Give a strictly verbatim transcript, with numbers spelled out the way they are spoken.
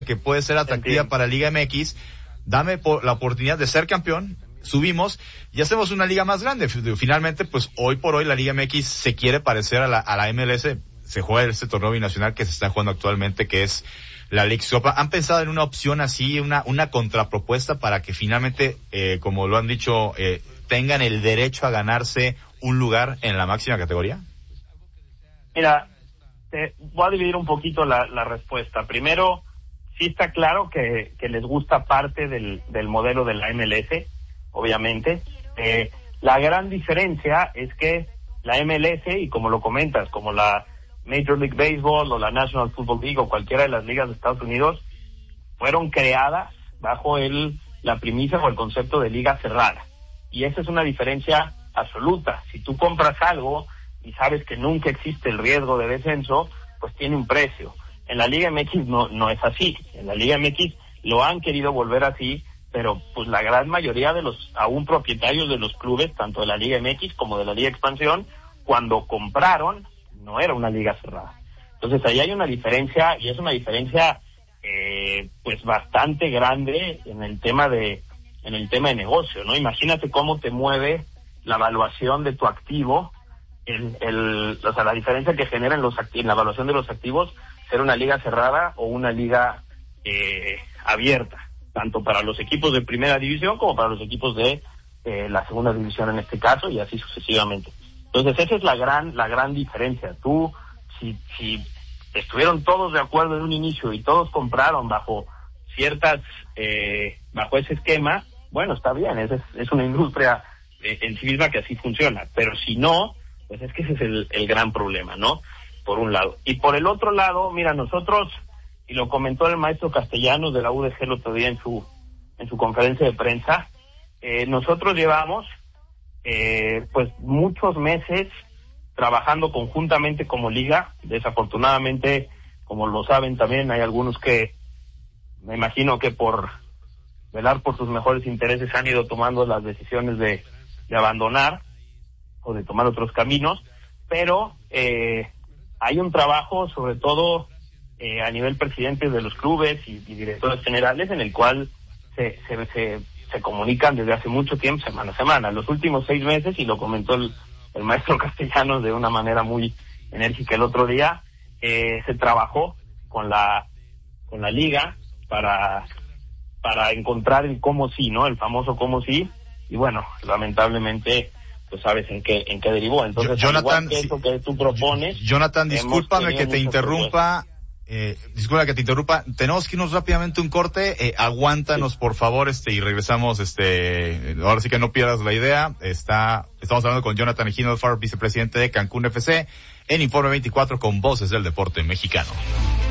que puede ser atractiva para Liga M X, dame por la oportunidad de ser campeón, subimos y hacemos una liga más grande. Finalmente, pues hoy por hoy la Liga M X se quiere parecer a la, a la M L S, se juega este torneo binacional que se está jugando actualmente, que es la Leagues Cup. ¿Han pensado en una opción así, una una contrapropuesta para que finalmente, eh, como lo han dicho, eh, tengan el derecho a ganarse un lugar en la máxima categoría? Mira, te voy a dividir un poquito la, la respuesta. Primero, sí está claro que, que les gusta parte del, del modelo de la M L S, obviamente. Eh, la gran diferencia es que la M L S, y como lo comentas, como la Major League Baseball o la National Football League o cualquiera de las ligas de Estados Unidos, fueron creadas bajo el la premisa o el concepto de liga cerrada. Y esa es una diferencia absoluta. Si tú compras algo y sabes que nunca existe el riesgo de descenso, pues tiene un precio. En la Liga M X no no es así. En la Liga M X lo han querido volver así, pero pues la gran mayoría de los aún propietarios de los clubes, tanto de la Liga M X como de la Liga Expansión, cuando compraron, no era una liga cerrada. Entonces ahí hay una diferencia, y es una diferencia eh, pues bastante grande en el tema de en el tema de negocio, ¿no? Imagínate cómo te mueve la evaluación de tu activo, el, el o sea, la diferencia que genera en, los, en la evaluación de los activos, ser una liga cerrada o una liga eh, abierta, tanto para los equipos de primera división como para los equipos de eh, la segunda división en este caso, y así sucesivamente. Entonces esa es la gran la gran diferencia. Tú, si si estuvieron todos de acuerdo en un inicio y todos compraron bajo ciertas eh, bajo ese esquema, bueno, está bien, es, es una industria eh, en sí misma que así funciona, pero si no, pues es que ese es el, el gran problema, ¿no? Por un lado. Y por el otro lado, mira, nosotros, y lo comentó el maestro Castellanos de la U D G el otro día en su en su conferencia de prensa, eh, nosotros llevamos eh, pues muchos meses trabajando conjuntamente como liga. Desafortunadamente, como lo saben también, hay algunos que me imagino que por velar por sus mejores intereses han ido tomando las decisiones de, de abandonar o de tomar otros caminos, pero eh, hay un trabajo, sobre todo eh, a nivel presidentes de los clubes y, y directores generales, en el cual se, se, se, se comunican desde hace mucho tiempo, semana a semana. Los últimos seis meses, y lo comentó el, el maestro Castellanos de una manera muy enérgica el otro día, eh, se trabajó con la con la liga para para encontrar el cómo sí, ¿no? El famoso cómo sí, y bueno, lamentablemente pues sabes en qué en qué derivó. Entonces, Jonathan, igual que eso que tú propones, Jonathan, discúlpame que te interrumpa, eh, disculpa que te interrumpa, tenemos que irnos rápidamente un corte, eh, aguántanos sí. por favor, este, y regresamos, este, ahora sí que no pierdas la idea. Está, estamos hablando con Jonathan Hinojosa, vicepresidente de Cancún F C, en Informe veinticuatro con Voces del Deporte Mexicano.